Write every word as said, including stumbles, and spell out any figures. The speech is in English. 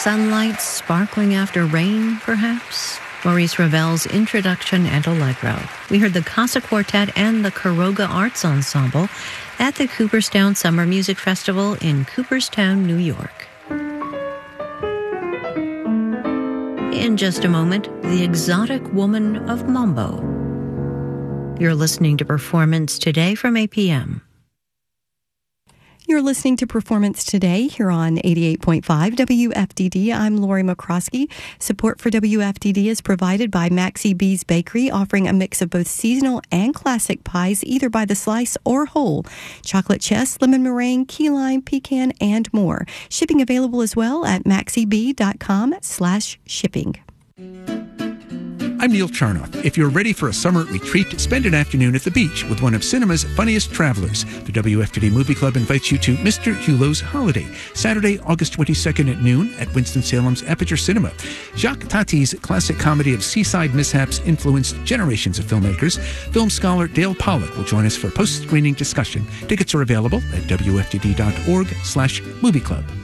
sunlight sparkling after rain, perhaps? Maurice Ravel's Introduction and Allegro. We heard the Casa Quartet and the Caroga Arts Ensemble at the Cooperstown Summer Music Festival in Cooperstown, New York. In just a moment, the exotic woman of Mambo. You're listening to Performance Today from A P M. You're listening to Performance Today here on eighty-eight point five W F D D. I'm Lori McCroskey. Support for W F D D is provided by Maxie B's Bakery, offering a mix of both seasonal and classic pies, either by the slice or whole. Chocolate chess, lemon meringue, key lime, pecan, and more. Shipping available as well at maxieb.com slash shipping. I'm Neil Charnoff. If you're ready for a summer retreat, spend an afternoon at the beach with one of cinema's funniest travelers. The W F D D Movie Club invites you to Mister Hulot's Holiday, Saturday, August twenty-second at noon at Winston-Salem's Aperture Cinema. Jacques Tati's classic comedy of seaside mishaps influenced generations of filmmakers. Film scholar Dale Pollack will join us for a post-screening discussion. Tickets are available at W F D D dot org slash movie club.